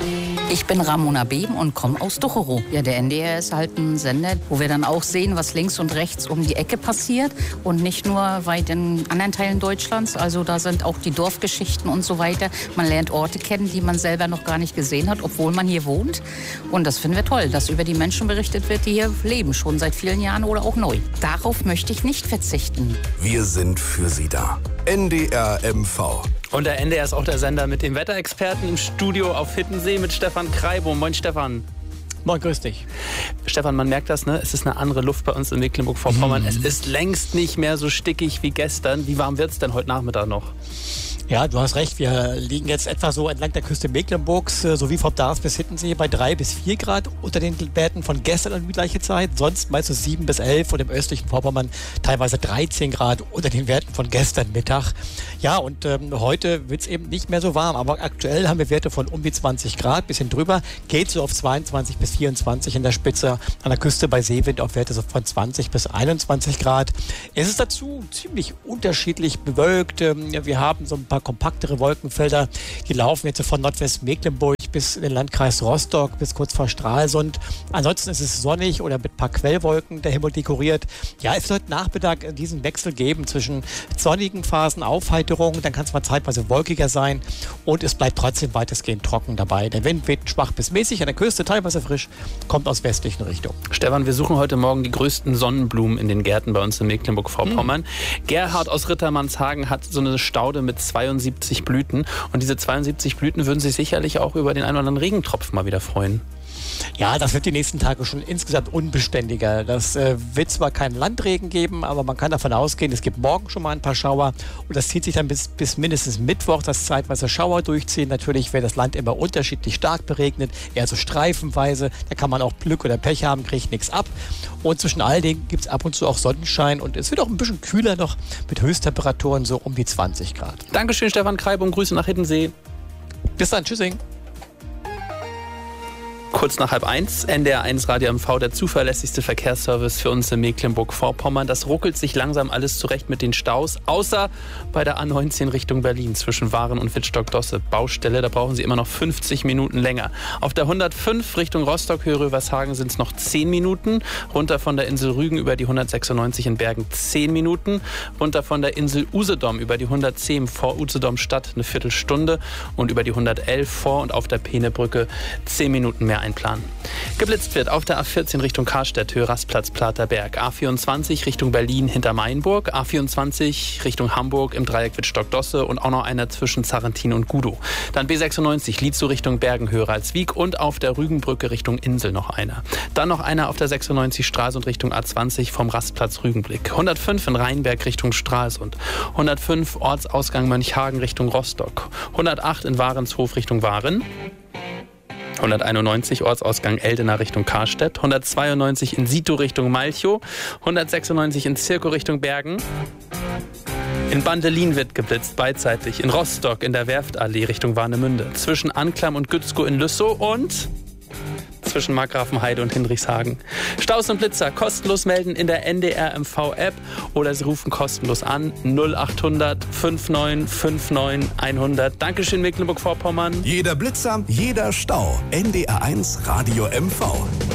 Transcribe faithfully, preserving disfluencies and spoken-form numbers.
Ich bin Ramona Beben und komme aus Ducherow. Ja, der N D R ist halt ein Sender, wo wir dann auch sehen, was links und rechts um die Ecke passiert. Und nicht nur weit in anderen Teilen Deutschlands. Also da sind auch die Dorfgeschichten und so weiter. Man lernt Orte kennen, die man selber noch gar nicht gesehen hat, obwohl man hier wohnt. Und das finden wir toll, dass über die Menschen berichtet wird, die hier leben, schon seit vielen Jahren oder auch neu. Darauf möchte ich nicht verzichten. Wir sind für Sie da. N D R M V. Und der N D R ist auch der Sender mit dem Wetterexperten im Studio auf Hittensee mit Stefan Kreibo. Moin Stefan. Moin, grüß dich. Stefan, man merkt das, ne? Es ist eine andere Luft bei uns in Mecklenburg-Vorpommern. Mhm. Es ist längst nicht mehr so stickig wie gestern. Wie warm wird es denn heute Nachmittag noch? Ja, du hast recht. Wir liegen jetzt etwa so entlang der Küste Mecklenburgs, sowie vom Darß bis Hittensee bei drei bis vier Grad unter den Werten von gestern um die gleiche Zeit. Sonst meistens sieben bis elf und im östlichen Vorpommern teilweise dreizehn Grad unter den Werten von gestern Mittag. Ja, und ähm, heute wird es eben nicht mehr so warm. Aber aktuell haben wir Werte von um die zwanzig Grad, bisschen drüber. Geht so auf zweiundzwanzig bis vierundzwanzig in der Spitze. An der Küste bei Seewind auf Werte so von zwanzig bis einundzwanzig Grad. Es ist dazu ziemlich unterschiedlich bewölkt. Wir haben so ein paar kompaktere Wolkenfelder, die laufen jetzt von Nordwestmecklenburg bis in den Landkreis Rostock, bis kurz vor Stralsund. Ansonsten ist es sonnig oder mit ein paar Quellwolken der Himmel dekoriert. Ja, es wird heute Nachmittag diesen Wechsel geben zwischen sonnigen Phasen, Aufheiterung, dann kann es mal zeitweise wolkiger sein und es bleibt trotzdem weitestgehend trocken dabei. Der Wind weht schwach bis mäßig an der Küste, teilweise frisch, kommt aus westlichen Richtungen. Stefan, wir suchen heute Morgen die größten Sonnenblumen in den Gärten bei uns in Mecklenburg-Vorpommern. Hm. Gerhard aus Rittermannshagen hat so eine Staude mit zweiundsiebzig Blüten und diese zweiundsiebzig Blüten würden sich sicherlich auch über den einen oder anderen Regentropfen mal wieder freuen. Ja, das wird die nächsten Tage schon insgesamt unbeständiger. Das äh, wird zwar keinen Landregen geben, aber man kann davon ausgehen, es gibt morgen schon mal ein paar Schauer und das zieht sich dann bis, bis mindestens Mittwoch, dass zeitweise Schauer durchziehen. Natürlich wird das Land immer unterschiedlich stark beregnet, eher so streifenweise. Da kann man auch Glück oder Pech haben, kriegt nichts ab. Und zwischen all denen gibt es ab und zu auch Sonnenschein und es wird auch ein bisschen kühler noch mit Höchsttemperaturen so um die zwanzig Grad. Dankeschön, Stefan Kreibo, und Grüße nach Hiddensee. Bis dann, tschüssing. Kurz nach halb eins, N D R eins Radio M V, der zuverlässigste Verkehrsservice für uns in Mecklenburg-Vorpommern. Das ruckelt sich langsam alles zurecht mit den Staus, außer bei der A neunzehn Richtung Berlin zwischen Waren und Wittstock-Dosse. Baustelle, da brauchen Sie immer noch fünfzig Minuten länger. Auf der hundertfünf Richtung Rostock, Höhe Rövershagen, sind es noch zehn Minuten. Runter von der Insel Rügen über die hundertsechsundneunzig in Bergen zehn Minuten. Runter von der Insel Usedom über die hundertzehn vor Usedom Stadt eine Viertelstunde. Und über die hundertelf vor und auf der Peenebrücke zehn Minuten mehr einplanen. Geblitzt wird auf der A vierzehn Richtung Karstedt, Höhe Rastplatz Platerberg. A vierundzwanzig Richtung Berlin hinter Mainburg. A vierundzwanzig Richtung Hamburg im Dreieck Wittstock-Dosse und auch noch einer zwischen Zarrentin und Gudow. Dann B sechsundneunzig Lietzow Richtung Bergen, Höhe Ralswiek und auf der Rügenbrücke Richtung Insel noch einer. Dann noch einer auf der sechsundneunzig Stralsund Richtung A zwanzig vom Rastplatz Rügenblick. hundertfünf in Rheinberg Richtung Stralsund. hundertfünf Ortsausgang Mönchhagen Richtung Rostock. hundertacht in Warenshof Richtung Waren. hunderteinundneunzig Ortsausgang Eldena Richtung Karstedt, hundertzweiundneunzig in Sito Richtung Malchow, hundertsechsundneunzig in Zirkow Richtung Bergen. In Bandelin wird geblitzt, beidseitig. In Rostock in der Werftallee Richtung Warnemünde. Zwischen Anklam und Gützkow in Lüssow und zwischen Markgrafenheide und Hinrichshagen. Staus und Blitzer kostenlos melden in der N D R M V App oder Sie rufen kostenlos an null achthundert neunundfünfzig neunundfünfzig hundert. Dankeschön Mecklenburg-Vorpommern. Jeder Blitzer, jeder Stau. N D R eins Radio M V.